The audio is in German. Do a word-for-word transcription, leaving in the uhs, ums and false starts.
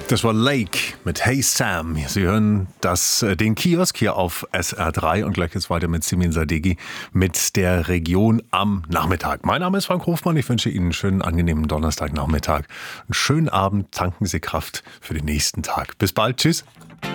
Das war Lake mit Hey Sam. Sie hören das, den Kiosk hier auf S R drei und gleich geht's weiter mit Simin Sadeghi mit der Region am Nachmittag. Mein Name ist Frank Hofmann. Ich wünsche Ihnen einen schönen, angenehmen Donnerstagnachmittag. Einen schönen Abend. Tanken Sie Kraft für den nächsten Tag. Bis bald. Tschüss.